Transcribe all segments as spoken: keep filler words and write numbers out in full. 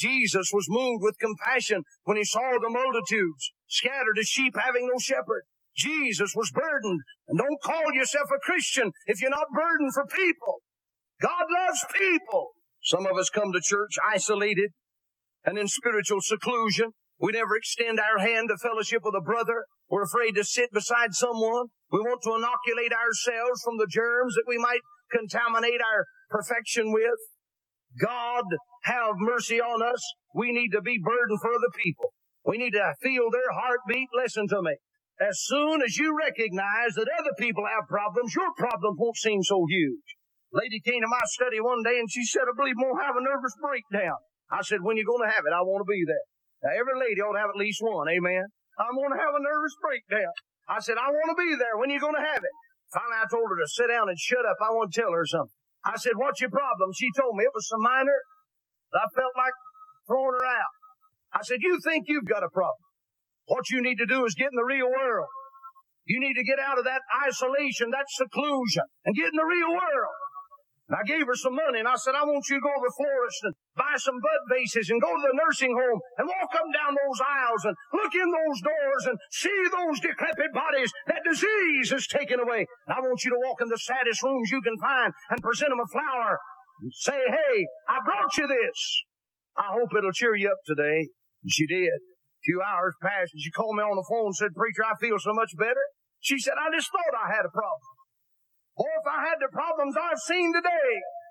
Jesus was moved with compassion when he saw the multitudes scattered as sheep having no shepherd. Jesus was burdened. And don't call yourself a Christian if you're not burdened for people. God loves people. Some of us come to church isolated and in spiritual seclusion. We never extend our hand to fellowship with a brother. We're afraid to sit beside someone. We want to inoculate ourselves from the germs that we might contaminate our perfection with. God, have mercy on us. We need to be burdened for other people. We need to feel their heartbeat. Listen to me. As soon as you recognize that other people have problems, your problem won't seem so huge. Lady came to my study one day and she said, I believe I'm going to have a nervous breakdown. I said, when you going to have it? I want to be there. Now, every lady ought to have at least one. Amen. I'm going to have a nervous breakdown. I said, I want to be there. When you going to have it? Finally, I told her to sit down and shut up. I want to tell her something. I said, what's your problem? She told me it was so minor that I felt like throwing her out. I said, you think you've got a problem. What you need to do is get in the real world. You need to get out of that isolation, that seclusion, and get in the real world. And I gave her some money, and I said, I want you to go to the florist and buy some bud vases and go to the nursing home and walk up and down those aisles and look in those doors and see those decrepit bodies that disease has taken away. And I want you to walk in the saddest rooms you can find and present them a flower and say, hey, I brought you this. I hope it'll cheer you up today. And she did. A few hours passed, and she called me on the phone and said, Preacher, I feel so much better. She said, I just thought I had a problem. Or if I had the problems I've seen today,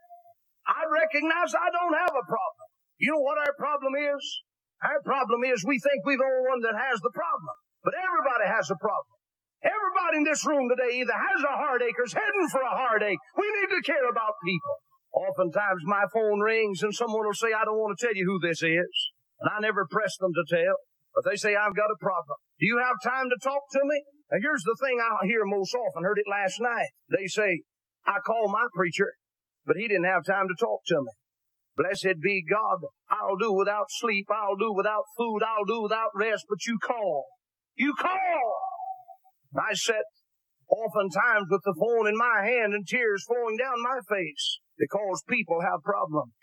I'd recognize I don't have a problem. You know what our problem is? Our problem is we think we're the only one that has the problem. But everybody has a problem. Everybody in this room today either has a heartache or is heading for a heartache. We need to care about people. Oftentimes my phone rings and someone will say, I don't want to tell you who this is. And I never press them to tell. But they say, I've got a problem. Do you have time to talk to me? Now, here's the thing I hear most often. Heard it last night. They say, I called my preacher, but he didn't have time to talk to me. Blessed be God. I'll do without sleep. I'll do without food. I'll do without rest. But you call. You call. I sat oftentimes with the phone in my hand and tears flowing down my face because people have problems.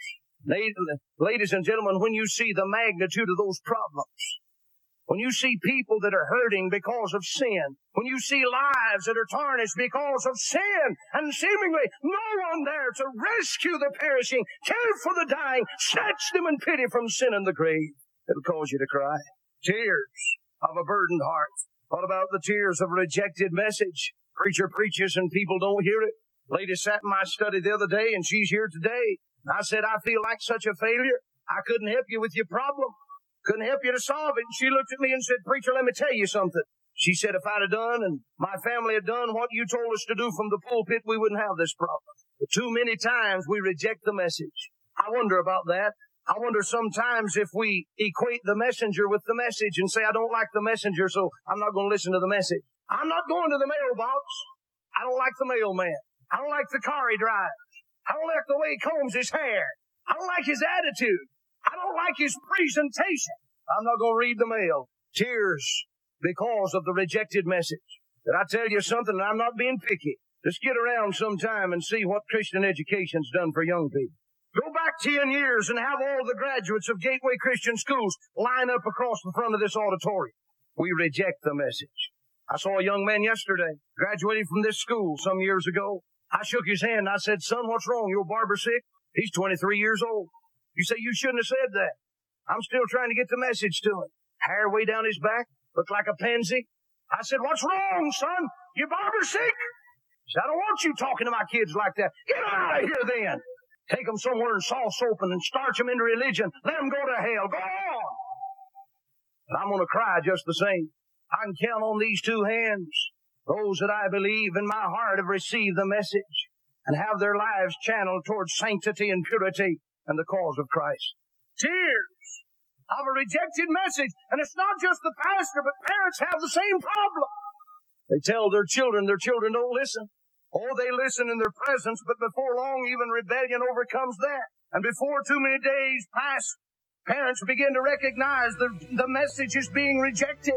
Ladies and gentlemen, when you see the magnitude of those problems, when you see people that are hurting because of sin, when you see lives that are tarnished because of sin, and seemingly no one there to rescue the perishing, care for the dying, snatch them in pity from sin and the grave, it'll cause you to cry. Tears of a burdened heart. What about the tears of a rejected message? Preacher preaches and people don't hear it. Lady sat in my study the other day and she's here today. I said, I feel like such a failure. I couldn't help you with your problem. Couldn't help you to solve it. And she looked at me and said, Preacher, let me tell you something. She said, if I'd have done and my family had done what you told us to do from the pulpit, we wouldn't have this problem. But too many times we reject the message. I wonder about that. I wonder sometimes if we equate the messenger with the message and say, I don't like the messenger, so I'm not going to listen to the message. I'm not going to the mailbox. I don't like the mailman. I don't like the car he drives. I don't like the way he combs his hair. I don't like his attitude. I don't like his presentation. I'm not going to read the mail. Tears because of the rejected message. Did I tell you something? I'm not being picky. Just get around sometime and see what Christian education's done for young people. Go back ten years and have all the graduates of Gateway Christian Schools line up across the front of this auditorium. We reject the message. I saw a young man yesterday, graduating from this school some years ago. I shook his hand and I said, son, what's wrong? Your barber sick? He's twenty-three years old. You say, you shouldn't have said that. I'm still trying to get the message to him. Hair way down his back, looked like a pansy. I said, what's wrong, son? Your barber sick? He said, I don't want you talking to my kids like that. Get them out of here then. Take them somewhere and saw soaping and starch them into religion. Let them go to hell. Go on. But I'm going to cry just the same. I can count on these two hands those that I believe in my heart have received the message and have their lives channeled towards sanctity and purity and the cause of Christ. Tears of a rejected message. And it's not just the pastor, but parents have the same problem. They tell their children, their children don't listen. Or they listen in their presence, but before long, even rebellion overcomes that. And before too many days pass, parents begin to recognize the, the message is being rejected.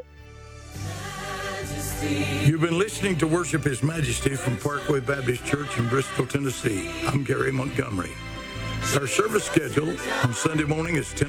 You've been listening to Worship His Majesty from Parkway Baptist Church in Bristol, Tennessee. I'm Gary Montgomery. Our service schedule on Sunday morning is ten